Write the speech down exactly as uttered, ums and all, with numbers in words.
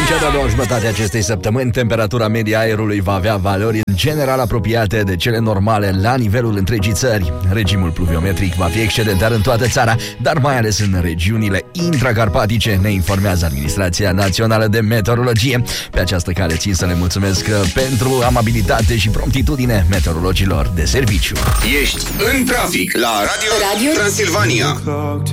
cea de-a doua jumătate a acestei săptămâni, temperatura medie a aerului va avea valori în general apropiate de cele normale la nivelul întregii țări. Regimul pluviometric va fi excedentar în toată țara, dar mai ales în regiunile intracarpatice, ne informează Administrația Națională de Meteorologie. Pe această cale țin să le mulțumesc pentru amabilitate și promptitudine meteorologilor de serviciu. Ești în trafic la Radio, Radio? Transilvania.